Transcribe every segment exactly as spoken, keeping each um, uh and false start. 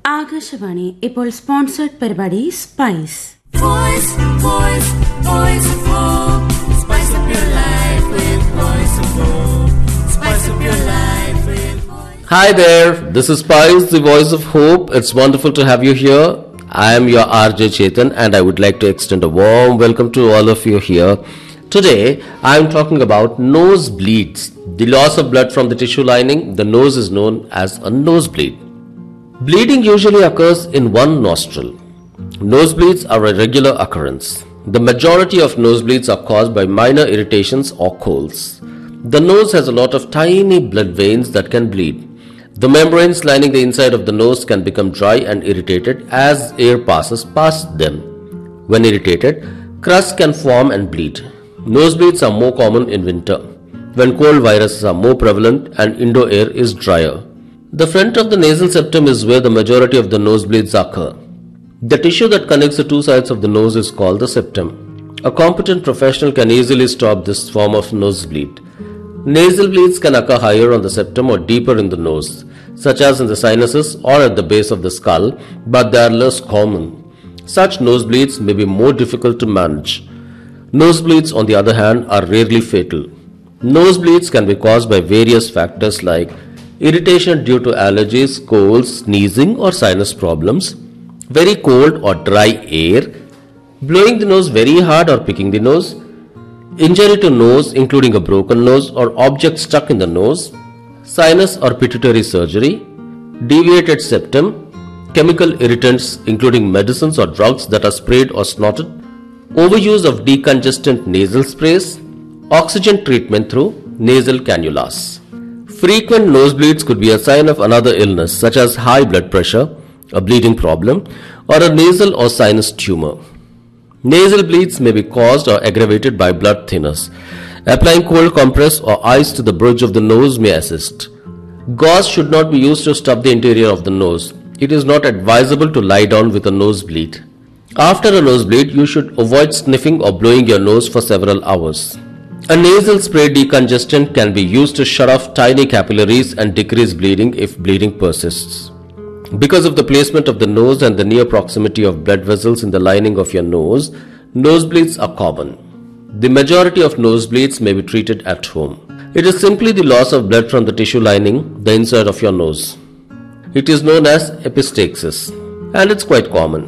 ആകാശവാണി ഇപ്പോൾ സ്പോൺസേർഡ് പരിപാടി spice. Voice, voice, voice of hope. Spice up your life with voice of hope. Spice up your life with voice. Hi there, this is Spice, the voice of hope. It's wonderful to have you here. I am your R J Chetan and I would like to extend a warm welcome to all of you here. Today, I am talking about nosebleeds. The loss of blood from the tissue lining, the nose is known as a nosebleed. Bleeding usually occurs in one nostril. Nosebleeds are a regular occurrence. The majority of nosebleeds are caused by minor irritations or colds. The nose has a lot of tiny blood veins that can bleed. The membranes lining the inside of the nose can become dry and irritated as air passes past them. When irritated, crust can form and bleed. Nosebleeds are more common in winter, when cold viruses are more prevalent and indoor air is drier. The front of the nasal septum is where the majority of the nosebleeds occur. The tissue that connects the two sides of the nose is called the septum. A competent professional can easily stop this form of nosebleed. Nasal bleeds can occur higher on the septum or deeper in the nose, such as in the sinuses or at the base of the skull, but they are less common. Such nosebleeds may be more difficult to manage. Nosebleeds, on the other hand, are rarely fatal. Nosebleeds can be caused by various factors like irritation due to allergies, colds, sneezing or sinus problems, very cold or dry air, blowing the nose very hard or picking the nose, injury to nose including a broken nose or object stuck in the nose, sinus or pituitary surgery, deviated septum, chemical irritants including medicines or drugs that are sprayed or snorted, overuse of decongestant nasal sprays, oxygen treatment through nasal cannulas. Frequent nosebleeds could be a sign of another illness such as high blood pressure, a bleeding problem, or a nasal or sinus tumor. Nasal bleeds may be caused or aggravated by blood thinners. Applying cold compress or ice to the bridge of the nose may assist. Gauze should not be used to stuff the interior of the nose. It is not advisable to lie down with a nosebleed. After a nosebleed, you should avoid sniffing or blowing your nose for several hours. A nasal spray decongestant can be used to shut off tiny capillaries and decrease bleeding if bleeding persists. Because of the placement of the nose and the near proximity of blood vessels in the lining of your nose, nosebleeds are common. The majority of nosebleeds may be treated at home. It is simply the loss of blood from the tissue lining, the inside of your nose. It is known as epistaxis, and it's quite common.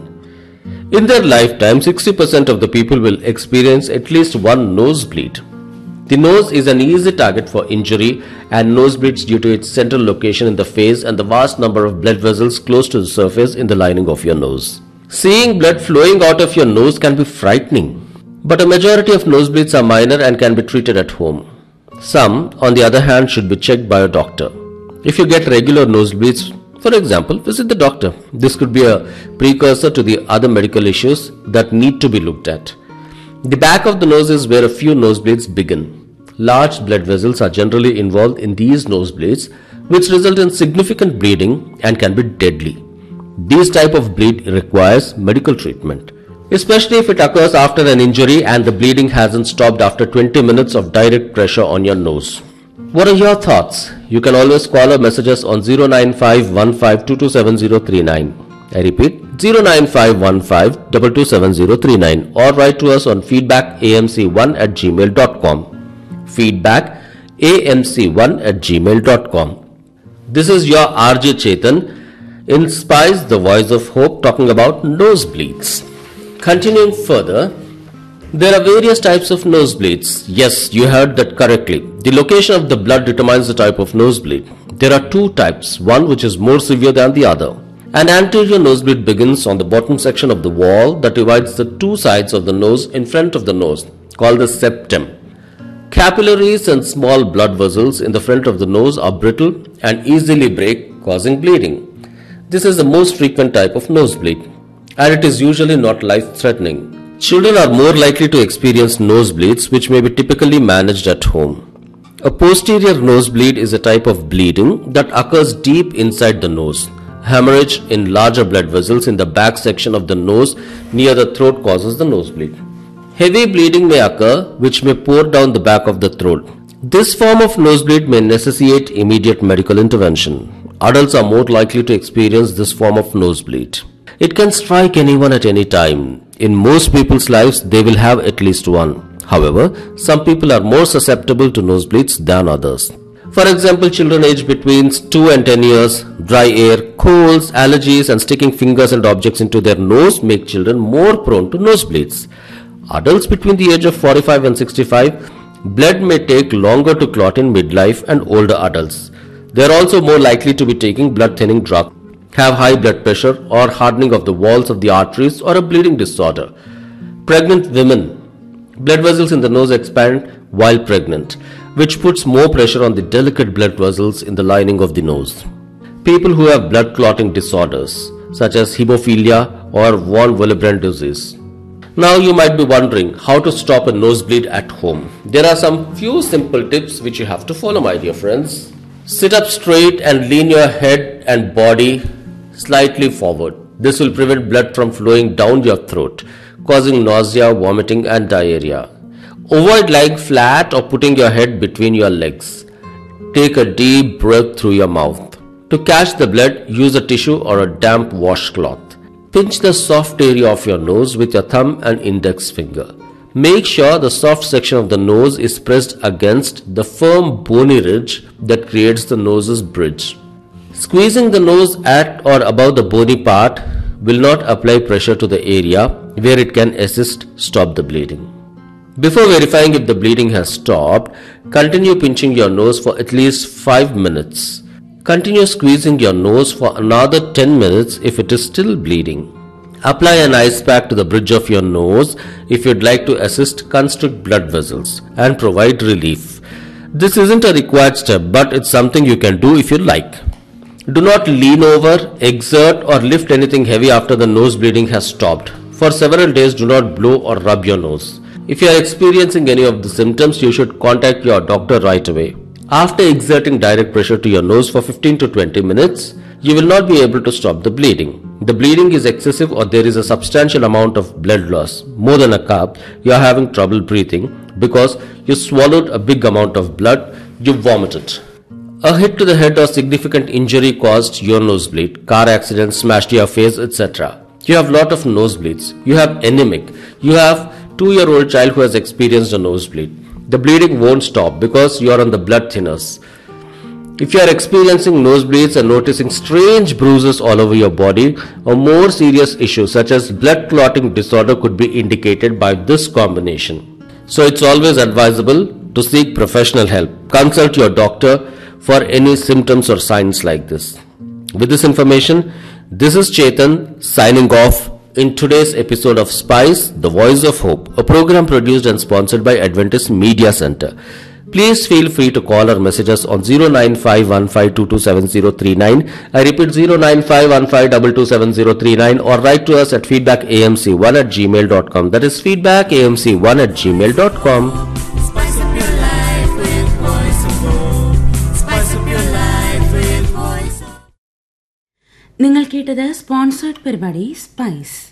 In their lifetime, sixty percent of the people will experience at least one nosebleed. The nose is an easy target for injury and nosebleeds due to its central location in the face and the vast number of blood vessels close to the surface in the lining of your nose. Seeing blood flowing out of your nose can be frightening, but a majority of nosebleeds are minor and can be treated at home. Some, on the other hand, should be checked by a doctor. If you get regular nosebleeds, for example, visit the doctor. This could be a precursor to the other medical issues that need to be looked at. The back of the nose is where a few nosebleeds begin. Large blood vessels are generally involved in these nosebleeds, which result in significant bleeding and can be deadly. This type of bleed requires medical treatment, especially if it occurs after an injury and the bleeding hasn't stopped after twenty minutes of direct pressure on your nose. What are your thoughts? You can always call or message us on zero nine five one five two two seven zero three nine. I repeat, zero nine five one five two two seven zero three nine, or write to us on feedback a m c one at gmail dot com. feedback a m c one at gmail dot com. This is your R J Chetan in Spice, the voice of hope, talking about nosebleeds. Continuing further, there are various types of nosebleeds. Yes, you heard that correctly. The location of the blood determines the type of nosebleed. There are two types, one which is more severe than the other. An anterior nosebleed begins on the bottom section of the wall that divides the two sides of the nose in front of the nose, called the septum. Capillaries and small blood vessels in the front of the nose are brittle and easily break, causing bleeding. This is the most frequent type of nosebleed, and it is usually not life-threatening. Children are more likely to experience nosebleeds, which may be typically managed at home. A posterior nosebleed is a type of bleeding that occurs deep inside the nose. Hemorrhage in larger blood vessels in the back section of the nose near the throat causes the nosebleed. Heavy bleeding may occur, which may pour down the back of the throat. This form of nosebleed may necessitate immediate medical intervention. adults are more likely to experience this form of nosebleed. It can strike anyone at any time. In most people's lives, they will have at least one. However, some people are more susceptible to nosebleeds than others. For example, children aged between two and ten years, dry air, colds, allergies and sticking fingers and objects into their nose make children more prone to nosebleeds. Adults between the age of forty-five and sixty-five, blood may take longer to clot in midlife and older adults. They are also more likely to be taking blood thinning drugs, have high blood pressure or hardening of the walls of the arteries or a bleeding disorder. Pregnant women, blood vessels in the nose expand while pregnant, which puts more pressure on the delicate blood vessels in the lining of the nose. People who have blood clotting disorders such as hemophilia or von Willebrand disease. Now you might be wondering how to stop a nosebleed at home. There are some few simple tips which you have to follow, my dear friends. Sit up straight and lean your head and body slightly forward. This will prevent blood from flowing down your throat, causing nausea, vomiting and diarrhea. Avoid lying flat or putting your head between your legs. Take a deep breath through your mouth. To catch the blood, use a tissue or a damp washcloth. Pinch the soft area of your nose with your thumb and index finger. Make sure the soft section of the nose is pressed against the firm bony ridge that creates the nose's bridge. Squeezing the nose at or above the bony part will not apply pressure to the area where it can assist stop the bleeding. Before verifying if the bleeding has stopped, continue pinching your nose for at least five minutes. Continue squeezing your nose for another ten minutes if it is still bleeding. Apply an ice pack to the bridge of your nose if you'd like to assist constrict blood vessels and provide relief. This isn't a required step, but it's something you can do if you like. Do not lean over, exert or lift anything heavy after the nose bleeding has stopped. For several days, do not blow or rub your nose. If you are experiencing any of the symptoms, you should contact your doctor right away. After exerting direct pressure to your nose for fifteen to twenty minutes, you will not be able to stop the bleeding. The bleeding is excessive or there is a substantial amount of blood loss, more than a cup, you are having trouble breathing because you swallowed a big amount of blood, you vomited. A hit to the head or significant injury caused your nosebleed, car accident, smashed your face, et cetera. You have lot of nosebleeds. You have anemic. You have two-year-old child who has experienced a nosebleed. The bleeding won't stop because you are on the blood thinners. If you are experiencing nosebleeds and noticing strange bruises all over your body, a more serious issue such as blood clotting disorder could be indicated by this combination. So it's always advisable to seek professional help. Consult your doctor for any symptoms or signs like this. With this information, this is Chetan signing off in today's episode of Spice, the Voice of Hope, a program produced and sponsored by Adventist Media Center. Please feel free to call or message us on zero nine five one five two two seven zero three nine. I repeat zero nine five one five two two seven zero three nine or write to us at feedback a m c one at gmail dot com. That is feedback a m c one at gmail dot com. Spice up your life with Voice of Hope. Spice up your life with Voice of Hope. നിങ്ങൾ കേട്ടത് sponsored പരിപാടി spice.